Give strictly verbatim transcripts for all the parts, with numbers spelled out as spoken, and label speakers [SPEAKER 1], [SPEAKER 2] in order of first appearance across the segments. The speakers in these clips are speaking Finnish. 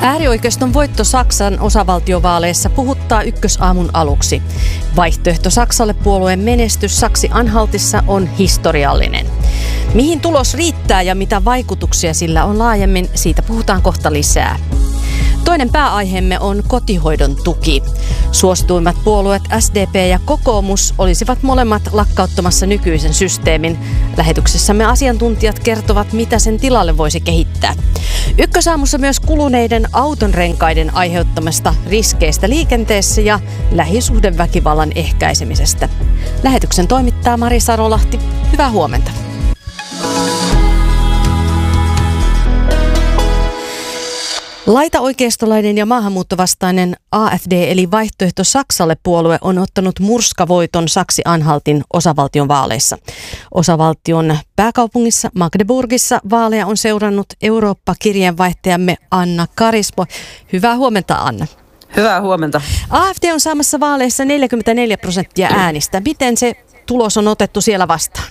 [SPEAKER 1] Äärioikeiston voitto Saksan osavaltiovaaleissa puhuttaa ykkösaamun aluksi. Vaihtoehto Saksalle -puolueen menestys Saksi-Anhaltissa on historiallinen. Mihin tulos riittää ja mitä vaikutuksia sillä on laajemmin, siitä puhutaan kohta lisää. Toinen pääaiheemme on kotihoidon tuki. Suosituimmat puolueet S D P ja kokoomus olisivat molemmat lakkauttamassa nykyisen systeemin. Lähetyksessämme asiantuntijat kertovat, mitä sen tilalle voisi kehittää. Ykkösaamussa myös kuluneiden autonrenkaiden aiheuttamasta riskeistä liikenteessä ja lähisuhdeväkivallan ehkäisemisestä. Lähetyksen toimittaa Mari Sarolahti. Hyvää huomenta. Laitaoikeistolainen ja maahanmuuttovastainen A F D eli Vaihtoehto Saksalle -puolue on ottanut murskavoiton Saksi-Anhaltin osavaltion vaaleissa. Osavaltion pääkaupungissa Magdeburgissa vaaleja on seurannut Eurooppa-kirjeenvaihtajamme Anna Karismo. Hyvää huomenta, Anna.
[SPEAKER 2] Hyvää huomenta.
[SPEAKER 1] A F D on saamassa vaaleissa neljäkymmentäneljä prosenttia äänistä. Miten se tulos on otettu siellä vastaan?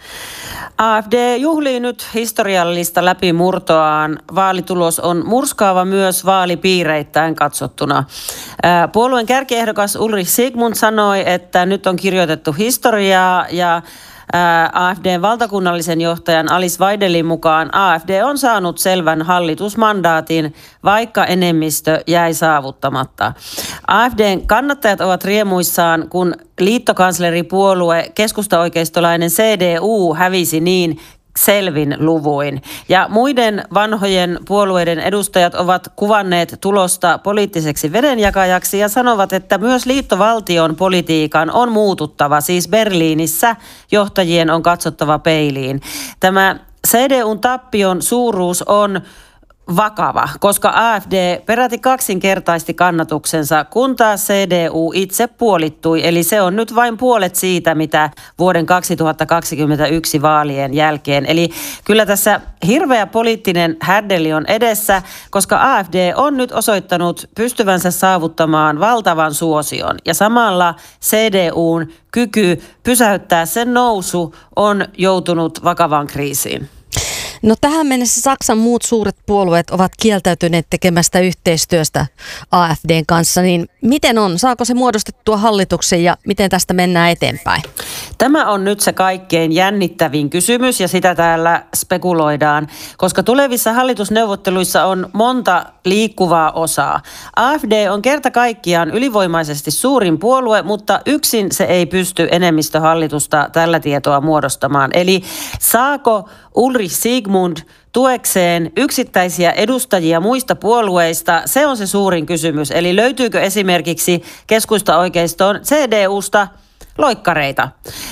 [SPEAKER 2] A F D juhlii nyt historiallista läpimurtoaan. Vaalitulos on murskaava myös vaalipiireittäin katsottuna. Puolueen kärkiehdokas Ulrich Siegmund sanoi, että nyt on kirjoitettu historiaa ja A F D:n valtakunnallisen johtajan Alice Weidelin mukaan A F D on saanut selvän hallitusmandaatin, vaikka enemmistö jäi saavuttamatta. A F D:n kannattajat ovat riemuissaan, kun liittokansleripuolue keskustaoikeistolainen C D U hävisi niin selvin luvuin. Ja muiden vanhojen puolueiden edustajat ovat kuvanneet tulosta poliittiseksi vedenjakajaksi ja sanovat, että myös liittovaltion politiikan on muututtava. Siis Berliinissä johtajien on katsottava peiliin. Tämä C D U:n tappion suuruus on vakava, koska A F D peräti kaksinkertaisti kannatuksensa, kun taas C D U itse puolittui. Eli se on nyt vain puolet siitä, mitä vuoden kaksituhattakaksikymmentäyksi vaalien jälkeen. Eli kyllä tässä hirveä poliittinen härdeli on edessä, koska A F D on nyt osoittanut pystyvänsä saavuttamaan valtavan suosion. Ja samalla C D U:n kyky pysäyttää sen nousu on joutunut vakavaan kriisiin.
[SPEAKER 1] No tähän mennessä Saksan muut suuret puolueet ovat kieltäytyneet tekemästä yhteistyöstä A F D:n kanssa, niin miten on? Saako se muodostettua hallituksen ja miten tästä mennään eteenpäin?
[SPEAKER 2] Tämä on nyt se kaikkein jännittävin kysymys ja sitä täällä spekuloidaan, koska tulevissa hallitusneuvotteluissa on monta liikkuvaa osaa. A F D on kerta kaikkiaan ylivoimaisesti suurin puolue, mutta yksin se ei pysty enemmistöhallitusta tällä tietoa muodostamaan. Eli saako Ulrich Siegmund tuekseen yksittäisiä edustajia muista puolueista? Se on se suurin kysymys. Eli löytyykö esimerkiksi keskustaoikeiston C D U:sta loikkareita?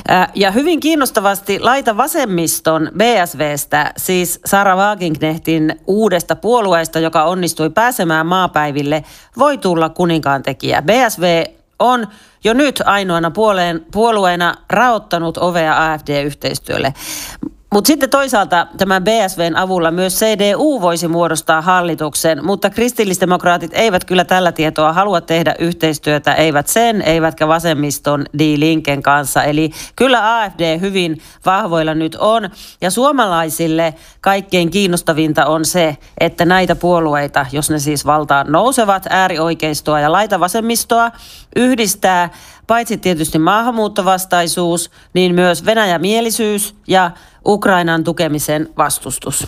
[SPEAKER 2] Ja hyvin kiinnostavasti laita vasemmiston B S V:stä, siis Sarah Wagenknechtin uudesta puolueesta, joka onnistui pääsemään maapäiville, voi tulla kuninkaantekijä. B S V on jo nyt ainoana puoleen, puolueena raottanut ovea A F D-yhteistyölle. Mutta sitten toisaalta tämän B S V:n avulla myös C D U voisi muodostaa hallituksen, mutta kristillisdemokraatit eivät kyllä tällä tietoa halua tehdä yhteistyötä, eivät sen, eivätkä vasemmiston Die Linken kanssa. Eli kyllä A F D hyvin vahvoilla nyt on, ja suomalaisille kaikkein kiinnostavinta on se, että näitä puolueita, jos ne siis valtaan nousevat, äärioikeistoa ja laitavasemmistoa, yhdistää paitsi tietysti maahanmuuttovastaisuus, niin myös Venäjämielisyys ja Ukrainan tukemisen vastustus.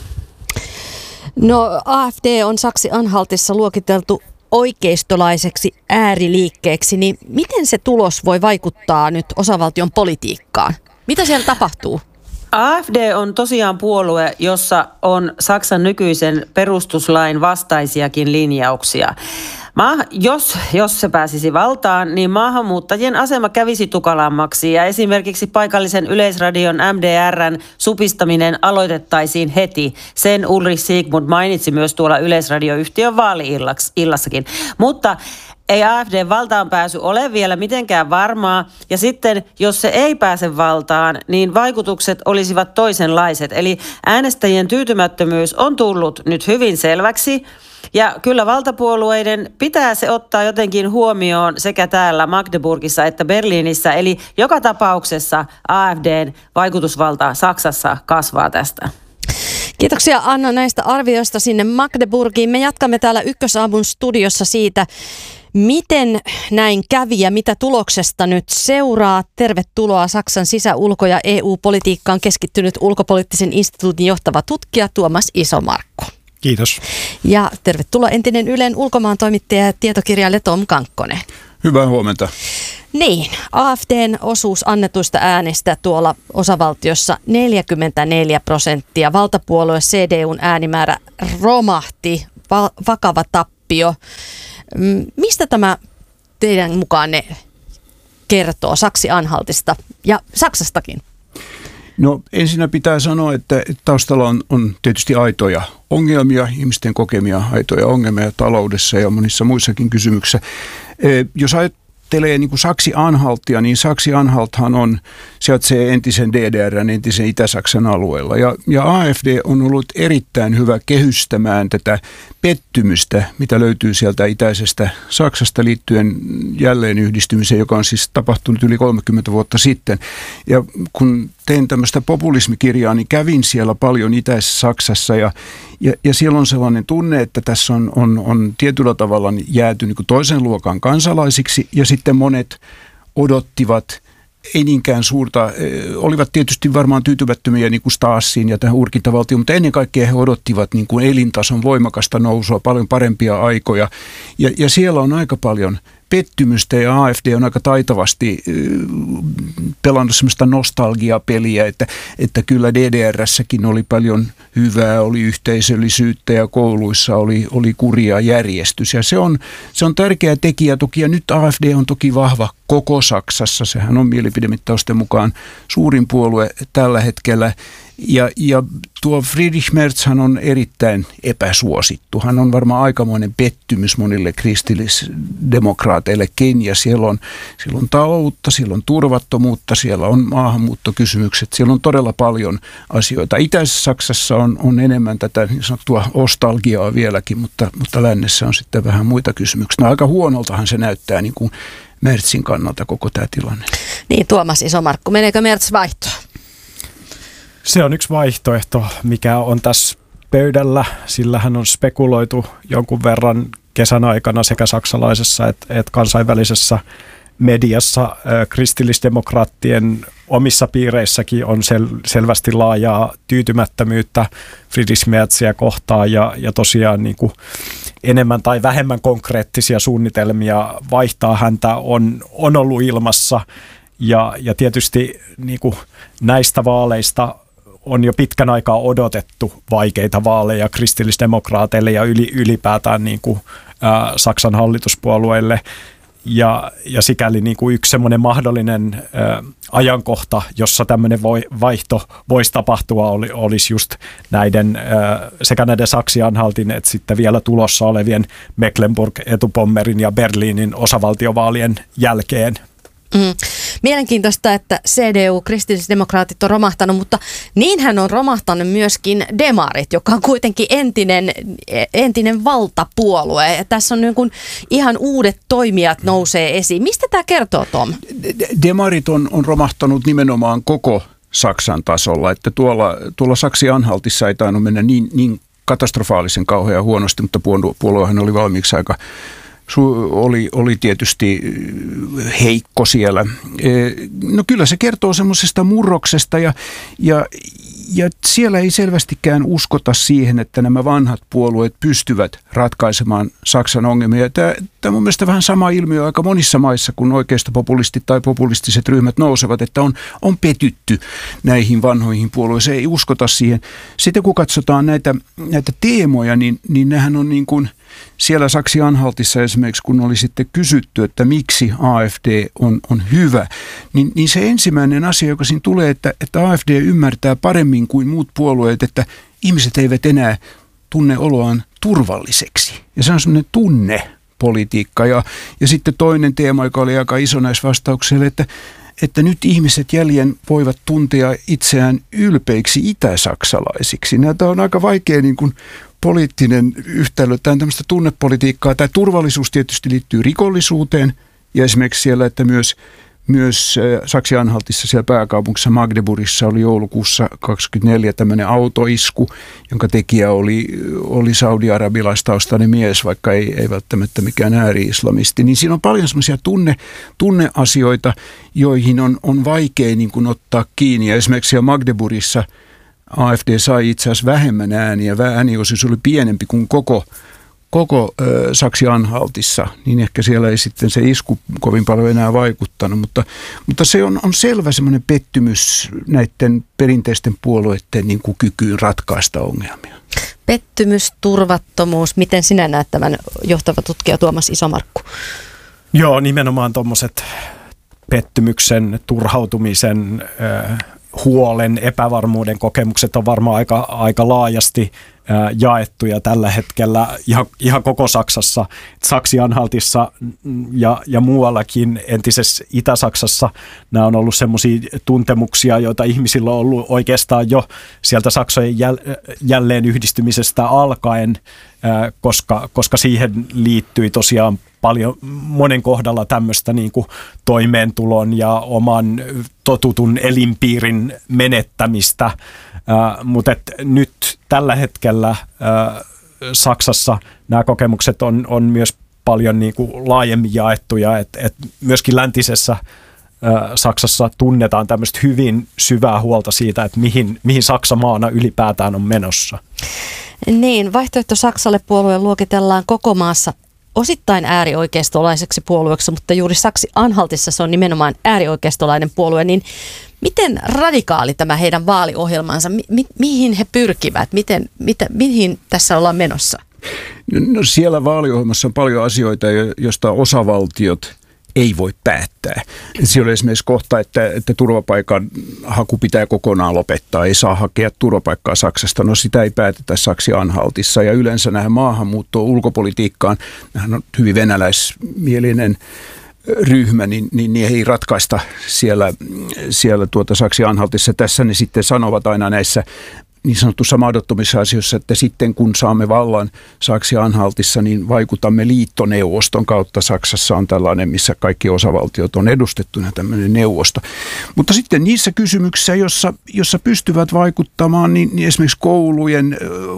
[SPEAKER 1] No A F D on Saksi-Anhaltissa luokiteltu oikeistolaiseksi ääriliikkeeksi, niin miten se tulos voi vaikuttaa nyt osavaltion politiikkaan? Mitä siellä tapahtuu?
[SPEAKER 2] A F D on tosiaan puolue, jossa on Saksan nykyisen perustuslain vastaisiakin linjauksia. Ma, jos, jos se pääsisi valtaan, niin maahanmuuttajien asema kävisi tukalammaksi ja esimerkiksi paikallisen yleisradion M D R:n supistaminen aloitettaisiin heti. Sen Ulrich Siegmund mainitsi myös tuolla yleisradioyhtiön vaali-illassakin. Mutta ei A F D:n valtaan pääsy ole vielä mitenkään varmaa, ja sitten jos se ei pääse valtaan, niin vaikutukset olisivat toisenlaiset. Eli äänestäjien tyytymättömyys on tullut nyt hyvin selväksi. Ja kyllä valtapuolueiden pitää se ottaa jotenkin huomioon sekä täällä Magdeburgissa että Berliinissä. Eli joka tapauksessa A F D:n vaikutusvalta Saksassa kasvaa tästä.
[SPEAKER 1] Kiitoksia Anna näistä arvioista sinne Magdeburgiin. Me jatkamme täällä Ykkösaamun studiossa siitä, miten näin kävi ja mitä tuloksesta nyt seuraa. Tervetuloa Saksan sisä-, ulko- ja E U-politiikkaan keskittynyt ulkopoliittisen instituutin johtava tutkija Tuomas Isomarkku.
[SPEAKER 3] Kiitos.
[SPEAKER 1] Ja tervetuloa entinen Ylen ulkomaantoimittaja ja tietokirjailija Tom Kankkonen.
[SPEAKER 4] Hyvää huomenta.
[SPEAKER 1] Niin, A F D:n osuus annetuista äänistä tuolla osavaltiossa neljäkymmentäneljä prosenttia. Valtapuolue C D U:n äänimäärä romahti, va- vakava tappio. Mistä tämä teidän mukaanne kertoo Saksi-Anhaltista ja Saksastakin?
[SPEAKER 4] No ensinnä pitää sanoa, että taustalla on, on tietysti aitoja ongelmia, ihmisten kokemia aitoja ongelmia taloudessa ja monissa muissakin kysymyksissä. Jos ajattelee niin kuin Saksi-Anhaltia, niin Saksi-Anhalthan on, sijaitsee entisen D D R:n, entisen Itä-Saksan alueella. Ja, ja A F D on ollut erittäin hyvä kehystämään tätä pettymystä, mitä löytyy sieltä itäisestä Saksasta liittyen jälleen yhdistymiseen, joka on siis tapahtunut yli kolmekymmentä vuotta sitten. Ja kun tein tämmöistä populismikirjaa, niin kävin siellä paljon itäisessä Saksassa ja, ja, ja siellä on sellainen tunne, että tässä on, on, on tietyllä tavalla jääty niin kuin toisen luokan kansalaisiksi ja sitten monet odottivat ei niinkään suurta, olivat tietysti varmaan tyytymättömiä niin kuin Stasiin ja tähän urkintavaltioon, mutta ennen kaikkea he odottivat niin kuin elintason voimakasta nousua, paljon parempia aikoja ja, ja siellä on aika paljon pettymystä ja A F D on aika taitavasti pelannut sellaista nostalgiapeliä, että, että kyllä D D R:ssäkin oli paljon hyvää, oli yhteisöllisyyttä ja kouluissa oli, oli kuria järjestys. Ja se on, se on tärkeä tekijä toki, ja nyt A F D on toki vahva koko Saksassa. Sehän on mielipidemittausten mukaan suurin puolue tällä hetkellä. Ja, ja tuo Friedrich Merzhän on erittäin epäsuosittu. Hän on varmaan aikamoinen pettymys monille kristillisdemokraateillekin. Ja siellä on, siellä on taloutta, siellä on turvattomuutta, siellä on maahanmuuttokysymykset. Siellä on todella paljon asioita. Itäisessä Saksassa on, on enemmän tätä niin sanottua ostalgiaa vieläkin, mutta, mutta lännessä on sitten vähän muita kysymyksiä. No, aika huonoltahan se näyttää niin kuin Merzin kannalta koko tämä tilanne.
[SPEAKER 1] Niin, Tuomas Isomarkku, meneekö Merz vaihtoon?
[SPEAKER 3] Se on yksi vaihtoehto, mikä on tässä pöydällä. Sillähän on spekuloitu jonkun verran kesän aikana sekä saksalaisessa että, että kansainvälisessä mediassa. Äh, kristillisdemokraattien omissa piireissäkin on sel, selvästi laajaa tyytymättömyyttä Friedrich Merzia kohtaan ja, ja tosiaan niin kuin enemmän tai vähemmän konkreettisia suunnitelmia vaihtaa häntä on, on ollut ilmassa. Ja, ja tietysti niin kuin näistä vaaleista on jo pitkän aikaa odotettu vaikeita vaaleja kristillisdemokraateille ja yli, ylipäätään niin kuin, ä, Saksan hallituspuolueille. Ja, ja sikäli niin kuin yksi semmoinen mahdollinen ä, ajankohta, jossa tämmöinen voi, vaihto voisi tapahtua, oli, olisi just näiden ä, sekä näiden Saksi-Anhaltin että sitten vielä tulossa olevien Mecklenburg, Etupommerin ja Berliinin osavaltiovaalien jälkeen.
[SPEAKER 1] Mm. Mielenkiintoista, että C D U, kristillisdemokraatit on romahtanut, mutta niinhän on romahtanut myöskin demarit, joka on kuitenkin entinen, entinen valtapuolue. Ja tässä on niin kuin ihan uudet toimijat nousee esiin. Mistä tämä kertoo, Tom?
[SPEAKER 4] Demarit on, on romahtanut nimenomaan koko Saksan tasolla, että tuolla, tuolla Saksi-Anhaltissa ei tainnut mennä niin, niin katastrofaalisen kauhean huonosti, mutta puoluehan oli valmiiksi aika Oli, oli tietysti heikko siellä. No kyllä se kertoo semmoisesta murroksesta ja, ja, ja siellä ei selvästikään uskota siihen, että nämä vanhat puolueet pystyvät ratkaisemaan Saksan ongelmia. Tämä, tämä on mun mielestä vähän sama ilmiö aika monissa maissa, kun oikeistopopulistit tai populistiset ryhmät nousevat, että on, on petytty näihin vanhoihin puolueisiin. Ei uskota siihen. Sitten kun katsotaan näitä, näitä teemoja, niin, niin nehän on niin kuin siellä Saksi-Anhaltissa esimerkiksi, kun oli sitten kysytty, että miksi A F D on, on hyvä, niin, niin se ensimmäinen asia, joka siinä tulee, että, että A F D ymmärtää paremmin kuin muut puolueet, että ihmiset eivät enää tunne oloaan turvalliseksi. Ja se on semmoinen tunnepolitiikka. Ja, ja sitten toinen teema, joka oli aika iso näissä vastauksissa, että, että nyt ihmiset jäljen voivat tuntea itseään ylpeiksi itäsaksalaisiksi. Näitä on aika vaikea niin kuin poliittinen yhtälö. Tämä on tämmöistä tunnepolitiikkaa. Tämä turvallisuus tietysti liittyy rikollisuuteen ja esimerkiksi siellä, että myös, Myös Saksi-Anhaltissa siellä pääkaupungissa Magdeburgissa oli joulukuussa kaksikymmentäneljä tämmöinen autoisku, jonka tekijä oli, oli saudi-arabilaistaustainen mies, vaikka ei, ei välttämättä mikään ääri-islamisti. Niin siinä on paljon semmoisia tunne, tunneasioita, joihin on, on vaikea niin kuin ottaa kiinni. Ja esimerkiksi siellä Magdeburgissa A F D sai itse asiassa vähemmän ääniä. Ääniosuus oli pienempi kuin koko koko äh, Saksi-Anhaltissa, niin ehkä siellä ei sitten se isku kovin paljon enää vaikuttanut, mutta, mutta se on, on selvä semmoinen pettymys näiden perinteisten puolueiden niin kuin kykyyn ratkaista ongelmia.
[SPEAKER 1] Pettymys, turvattomuus, miten sinä näet tämän johtava tutkija Tuomas Isomarkku?
[SPEAKER 3] Joo, nimenomaan tuommoiset pettymyksen, turhautumisen, äh, huolen, epävarmuuden kokemukset on varmaan aika, aika laajasti jaettuja tällä hetkellä ihan, ihan koko Saksassa. Saksi-Anhaltissa ja, ja muuallakin entisessä Itä-Saksassa nämä on ollut semmoisia tuntemuksia, joita ihmisillä on ollut oikeastaan jo sieltä Saksojen jäl, jälleen yhdistymisestä alkaen, koska, koska siihen liittyi tosiaan paljon monen kohdalla tämmöistä niin kuin toimeentulon ja oman totutun elinpiirin menettämistä, uh, mutta et nyt tällä hetkellä uh, Saksassa nämä kokemukset on, on myös paljon niin kuin laajemmin jaettuja, että et myöskin läntisessä uh, Saksassa tunnetaan tämmöistä hyvin syvää huolta siitä, että mihin, mihin Saksa maana ylipäätään on menossa.
[SPEAKER 1] Niin, Vaihtoehto Saksalle -puolue luokitellaan koko maassa osittain äärioikeistolaiseksi puolueeksi, mutta juuri Saksi-Anhaltissa se on nimenomaan äärioikeistolainen puolue, niin miten radikaali tämä heidän vaaliohjelmansa, mi- mi- mihin he pyrkivät, miten, mitä, mihin tässä ollaan menossa?
[SPEAKER 4] No siellä vaaliohjelmassa on paljon asioita, joista osavaltiot ei voi päättää. Siellä on esimerkiksi kohta, että, että turvapaikan haku pitää kokonaan lopettaa, ei saa hakea turvapaikkaa Saksasta. No sitä ei päätetä Saksi-Anhaltissa ja yleensä nähdään maahanmuuttoon, ulkopolitiikkaan, nämähän on hyvin venäläismielinen ryhmä, niin, niin, niin ei ratkaista siellä, siellä tuota Saksi-Anhaltissa. Tässä ne sitten sanovat aina näissä niin sanottuissa mahdottomissa asioissa, että sitten kun saamme vallan Saksi-Anhaltissa, niin vaikutamme liittoneuvoston kautta. Saksassa on tällainen, missä kaikki osavaltiot on edustettuna, tämmöinen neuvosto. Mutta sitten niissä kysymyksissä, jossa, jossa pystyvät vaikuttamaan, niin, niin esimerkiksi koulujen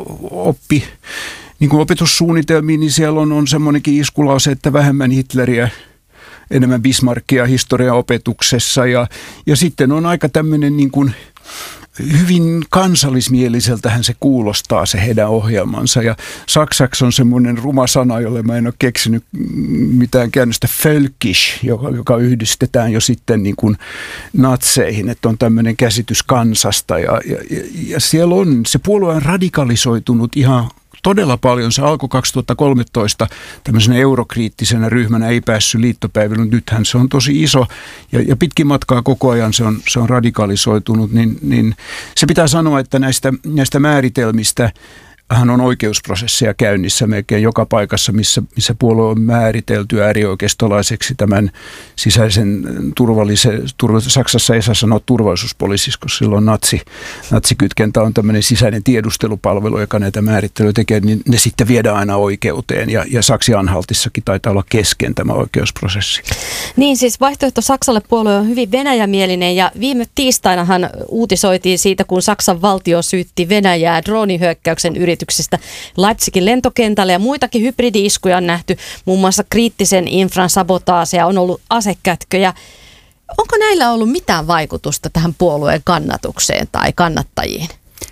[SPEAKER 4] oppi, niin kuin opetussuunnitelmiin, niin siellä on, on semmoinenkin iskulause, että vähemmän Hitleriä, enemmän Bismarckia historian opetuksessa. Ja, ja sitten on aika tämmöinen niin kuin hyvin kansallismieliseltähän se kuulostaa, se heidän ohjelmansa. Ja saksaksi on semmoinen ruma sana, jolle mä en ole keksinyt mitään käännöstä, völkisch, joka, joka yhdistetään jo sitten niin kuin natseihin, että on tämmöinen käsitys kansasta. Ja, ja, ja siellä on, se puolue on radikalisoitunut ihan todella paljon. Se alkoi kaksituhattakolmetoista tämmöisenä eurokriittisenä ryhmänä, ei päässyt liittopäiville, mutta nythän se on tosi iso ja, ja pitkin matkaa koko ajan se on, se on radikalisoitunut, niin, niin se pitää sanoa, että näistä, näistä määritelmistä hän on oikeusprosesseja käynnissä melkein joka paikassa, missä, missä puolue on määritelty äärioikeistolaiseksi tämän sisäisen turvallisen, turvallisen Saksassa ei saa sanoa turvallisuuspoliisiksi, koska silloin natsi, natsikytkentä on tämmöinen sisäinen tiedustelupalvelu, joka näitä määrittelyjä tekee, niin ne sitten viedään aina oikeuteen ja, ja Saksi-Anhaltissakin taitaa olla kesken tämä oikeusprosessi.
[SPEAKER 1] Niin siis Vaihtoehto Saksalle -puolue on hyvin venäjämielinen ja viime tiistainahan uutisoitiin siitä, kun Saksan valtio syytti Venäjää droonihyökkäyksen yrityksistä Leipzigin lentokentällä ja muitakin hybridi-iskuja on nähty, muun muassa kriittisen infran sabotaaseja, on ollut asekätköjä. Onko näillä ollut mitään vaikutusta tähän puolueen kannatukseen tai kannattajiin?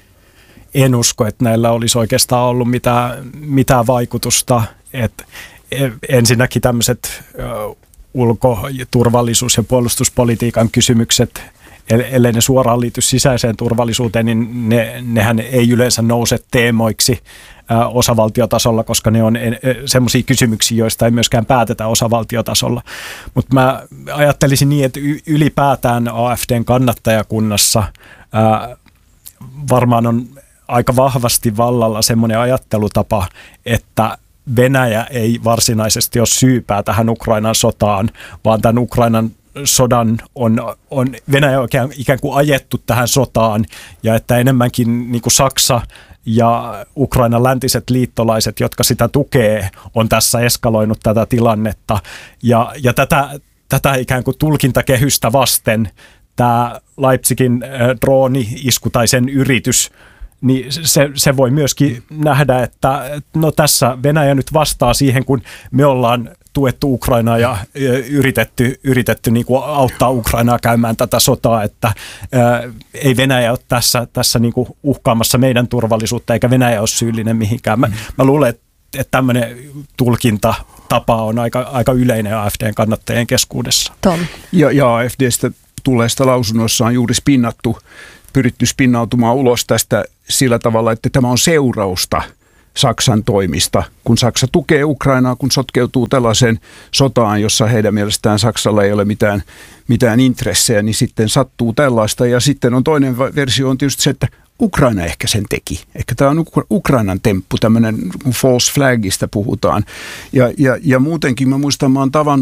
[SPEAKER 3] En usko, että näillä olisi oikeastaan ollut mitään, mitään vaikutusta. Et ensinnäkin tämmöiset ulko-, turvallisuus- ja puolustuspolitiikan kysymykset, ellei ne suoraan liity sisäiseen turvallisuuteen, niin ne, nehän ei yleensä nouse teemoiksi ä, osavaltiotasolla, koska ne on semmoisia kysymyksiä, joista ei myöskään päätetä osavaltiotasolla. Mutta mä ajattelisin niin, että ylipäätään A F D:n kannattajakunnassa ä, varmaan on aika vahvasti vallalla semmoinen ajattelutapa, että Venäjä ei varsinaisesti ole syypää tähän Ukrainan sotaan, vaan tämän Ukrainan sodan on, on Venäjä oikein ikään kuin ajettu tähän sotaan ja että enemmänkin niin kuin Saksa ja Ukrainan läntiset liittolaiset, jotka sitä tukee, on tässä eskaloinut tätä tilannetta ja, ja tätä tätä ikään kuin tulkintakehystä vasten tämä Leipzigin drooni-isku tai sen yritys, niin se, se voi myöskin nähdä, että no tässä Venäjä nyt vastaa siihen, kun me ollaan tuettu Ukrainaa ja yritetty, yritetty niin kuin auttaa Ukrainaa käymään tätä sotaa, että ää, ei Venäjä ole tässä, tässä niin kuin uhkaamassa meidän turvallisuutta, eikä Venäjä ole syyllinen mihinkään. Mä, mä luulen, että, että tämmöinen tulkintatapa on aika, aika yleinen A F D:n kannattajien keskuudessa.
[SPEAKER 1] Tom.
[SPEAKER 4] Ja, ja A F D:stä tulleesta lausunnossa on juuri spinnattu, pyritty spinnautumaan ulos tästä sillä tavalla, että tämä on seurausta Saksan toimista, kun Saksa tukee Ukrainaa, kun sotkeutuu tällaiseen sotaan, jossa heidän mielestään Saksalla ei ole mitään, mitään intressejä, niin sitten sattuu tällaista. Ja sitten on toinen versio on tietysti se, että Ukraina ehkä sen teki. Ehkä tämä on Ukrainan temppu, tämmöinen false flagista puhutaan. Ja, ja, ja muutenkin mä muistan, mä oon tavannut